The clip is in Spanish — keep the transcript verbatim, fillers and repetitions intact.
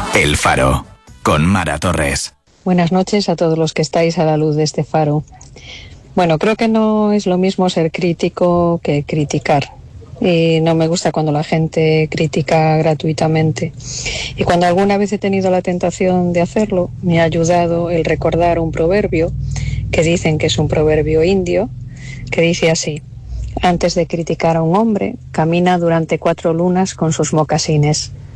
El Faro, con Mara Torres. Buenas noches a todos los que estáis a la luz de este faro. Bueno, creo que no es lo mismo ser crítico que criticar. Y no me gusta cuando la gente critica gratuitamente. Y cuando alguna vez he tenido la tentación de hacerlo, me ha ayudado el recordar un proverbio, que dicen que es un proverbio indio, que dice así: antes de criticar a un hombre, camina durante cuatro lunas con sus mocasines.